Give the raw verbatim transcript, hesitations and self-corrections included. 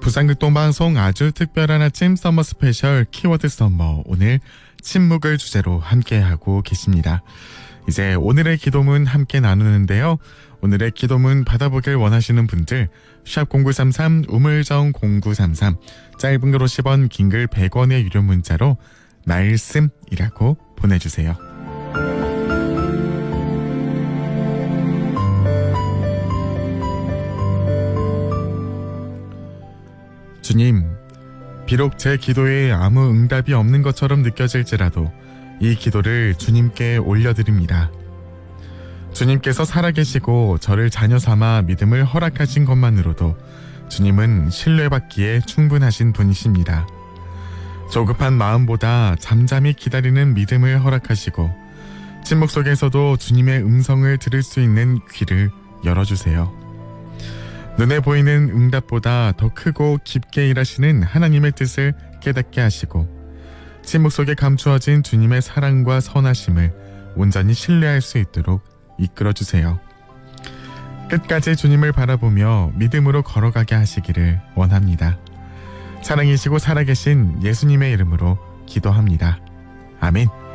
부산극동방송 아주 특별한 아침 서머 스페셜 키워드 서머, 오늘 침묵을 주제로 함께하고 계십니다. 이제 오늘의 기도문 함께 나누는데요. 오늘의 기도문 받아보길 원하시는 분들 샵 공구삼삼 우물정 공구삼삼, 짧은 글 오십 원, 긴 글 백 원의 유료 문자로 말씀이라고 보내주세요. 주님, 비록 제 기도에 아무 응답이 없는 것처럼 느껴질지라도 이 기도를 주님께 올려드립니다. 주님께서 살아계시고 저를 자녀 삼아 믿음을 허락하신 것만으로도 주님은 신뢰받기에 충분하신 분이십니다. 조급한 마음보다 잠잠히 기다리는 믿음을 허락하시고 침묵 속에서도 주님의 음성을 들을 수 있는 귀를 열어주세요. 눈에 보이는 응답보다 더 크고 깊게 일하시는 하나님의 뜻을 깨닫게 하시고 침묵 속에 감추어진 주님의 사랑과 선하심을 온전히 신뢰할 수 있도록 이끌어주세요. 끝까지 주님을 바라보며 믿음으로 걸어가게 하시기를 원합니다. 사랑이시고 살아계신 예수님의 이름으로 기도합니다. 아멘.